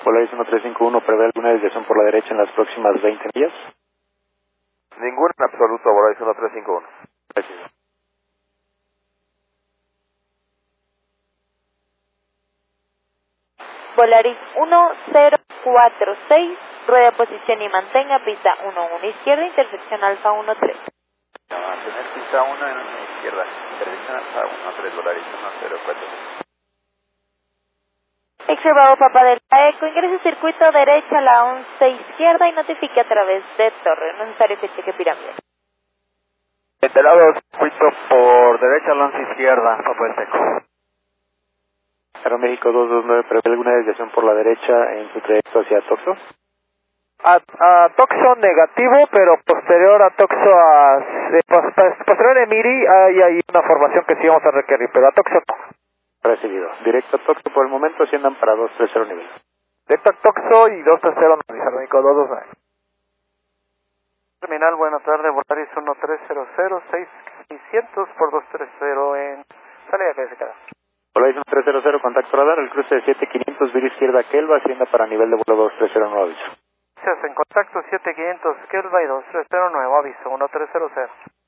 Polaris 1351, ¿prevé alguna desviación por la derecha en las próximas 20 millas? Ninguna en absoluto, Polaris 1351. Gracias. Polaris 1046, rueda posición y mantenga, pista 11 izquierda, intersección Alfa 13. Mantener pista 1 en una izquierda, intersección Alfa 13, Polaris 1046. X-Ray Bravo Papa Delta Eco, ingrese circuito derecha a la 11 izquierda y notifique a través de torre, no es necesario que cheque pirámide. Enterado, circuito por derecha a la 11 izquierda, Papa del Teco. Aeroméxico 229, ¿prevé alguna desviación por la derecha en su trayecto hacia Toxo? A Toxo negativo, pero posterior a Toxo posterior a Emiri hay una formación que sí vamos a requerir, pero a Toxo no. Recibido. Directo a Toxo por el momento, asciendan para 230 nivel. Directo a Toxo y 230 no, Aeroméxico 229. Terminal, buenas tardes, Polaris 1300, 6600 por 230 en salida de FSK. Polaris 1300, contacto radar, el cruce de 7500, vía izquierda Kelva, ascienda para nivel de vuelo 230, nuevo aviso. En contacto 7500 Kelva y 230, nuevo aviso 1300.